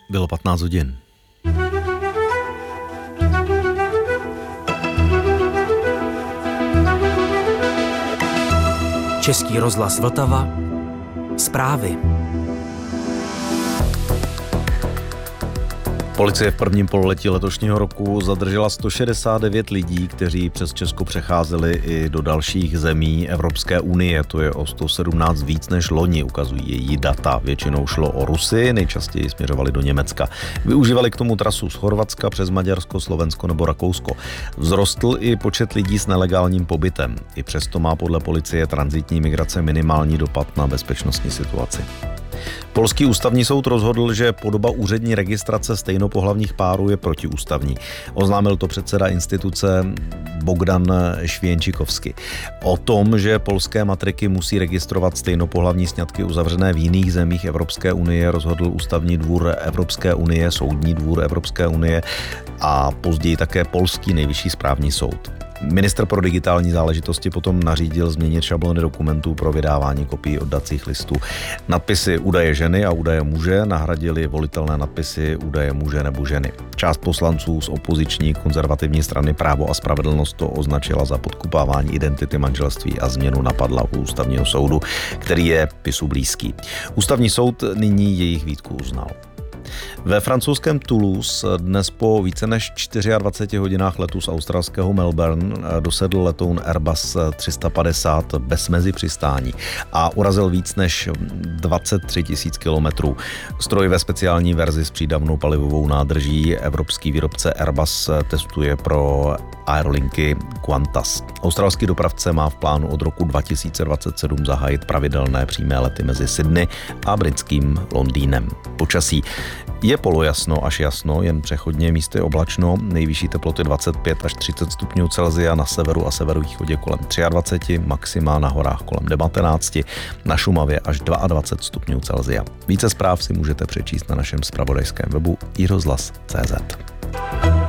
Bylo 15 hodin. Český rozhlas Vltava. Zprávy. Policie v prvním pololetí letošního roku zadržela 169 lidí, kteří přes Česko přecházeli i do dalších zemí Evropské unie. To je o 117 víc než loni, ukazují její data. Většinou šlo o Rusy, nejčastěji směřovali do Německa. Využívali k tomu trasu z Chorvatska přes Maďarsko, Slovensko nebo Rakousko. Vzrostl i počet lidí s nelegálním pobytem. I přesto má podle policie tranzitní migrace minimální dopad na bezpečnostní situaci. Polský ústavní soud rozhodl, že podoba úřední registrace stejnopohlavních párů je protiústavní. Oznámil to předseda instituce Bogdan Švěnčikovský. O tom, že polské matriky musí registrovat stejnopohlavní sňatky uzavřené v jiných zemích Evropské unie, rozhodl Ústavní dvůr Evropské unie, Soudní dvůr Evropské unie a později také polský nejvyšší správní soud. Ministr pro digitální záležitosti potom nařídil změnit šablony dokumentů pro vydávání kopií oddacích listů. Nadpisy údaje ženy a údaje muže nahradily volitelné nadpisy údaje muže nebo ženy. Část poslanců z opoziční konzervativní strany Právo a spravedlnost to označila za podkopávání identity manželství a změnu napadla u Ústavního soudu, který je PiSu blízký. Ústavní soud nyní jejich výtku uznal. Ve francouzském Toulouse dnes po více než 24 hodinách letu z australského Melbourne dosedl letoun Airbus 350 bez mezipřistání a urazil víc než 23 000 kilometrů. Stroj ve speciální verzi s přídavnou palivovou nádrží evropský výrobce Airbus testuje pro aerolinky Qantas. Australský dopravce má v plánu od roku 2027 zahájit pravidelné přímé lety mezi Sydney a britským Londýnem. Počasí je polojasno až jasno, jen přechodně místy oblačno, nejvyšší teploty 25 až 30 stupňů Celsia, na severu a severovýchodě kolem 23, maxima na horách kolem 19, na Šumavě až 22 stupňů Celsia. Více zpráv si můžete přečíst na našem zpravodajském webu iRozhlas.cz.